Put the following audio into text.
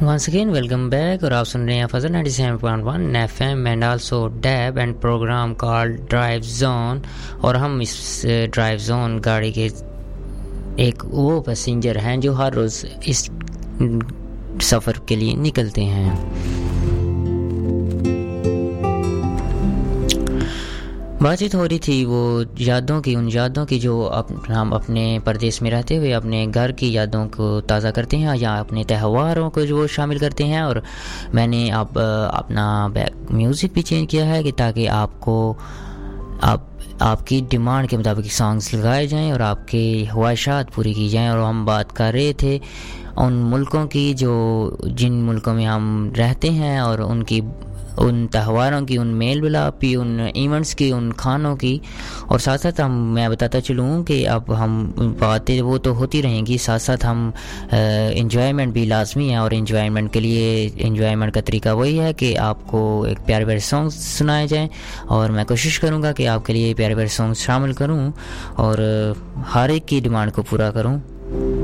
Once again, welcome back. اور آپ سن رہے ہیں فضل 97.1 FM and also DAB and program called Drive Zone. اور ہم اس ڈرائیو زون گاڑی کے ایک وہ پیسنجر ہیں جو ہر روز اس سفر کے لیے نکلتے ہیں. بات چیت ہو رہی تھی وہ ان یادوں کی جو ہم اپنے پردیس میں رہتے ہوئے اپنے گھر کی یادوں کو تازہ کرتے ہیں یا اپنے تہواروں کو جو شامل کرتے ہیں. اور میں نے اب اپنا میوزک بھی چینج کیا ہے کہ تاکہ آپ کی ڈیمانڈ کے مطابق سانگز لگائے جائیں اور آپ کی خواہشات پوری کی جائیں. اور ہم بات کر رہے تھے ان ملکوں کی جن ملکوں میں ہم رہتے ہیں اور ان تہواروں کی، ان میل ملاپ کی، ان ایونٹس کی، ان کھانوں کی. اور ساتھ ساتھ میں بتاتا چلوں کہ اب ہم باتیں وہ تو ہوتی رہیں گی، ساتھ ساتھ ہم انجوائمنٹ بھی لازمی ہے. اور انجوائمنٹ کے لیے انجوائمنٹ کا طریقہ وہی ہے کہ آپ کو ایک پیارے پیارے سانگ سنائے جائیں. اور میں کوشش کروں گا کہ آپ کے لیے پیارے پیارے سانگ شامل کروں اور ہر ایک کی ڈیمانڈ کو پورا کروں.